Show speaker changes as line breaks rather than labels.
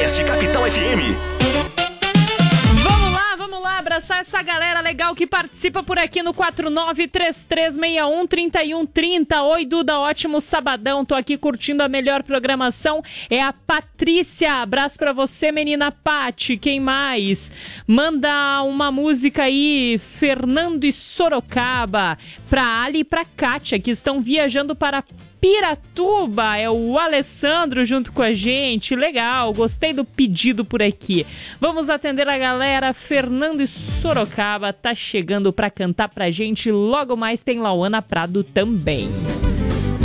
Podcast Capital FM.
Vamos lá, abraçar essa galera legal que participa por aqui no 4933613130. Oi, Duda, ótimo sabadão, tô aqui curtindo a melhor programação, é a Patrícia, abraço pra você, menina Pati. Quem mais? Manda uma música aí, Fernando e Sorocaba, pra Ali e pra Kátia, que estão viajando para Piratuba. É o Alessandro junto com a gente. Legal, gostei do pedido por aqui. Vamos atender a galera. Fernando e Sorocaba tá chegando pra cantar pra gente. Logo mais tem Lauana Prado também.